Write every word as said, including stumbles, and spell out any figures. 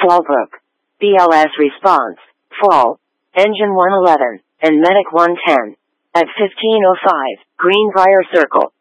Fallbrook. B L S response. Fall. Engine one eleven, and Medic one ten. At fifteen oh five, Greenbrier Circle.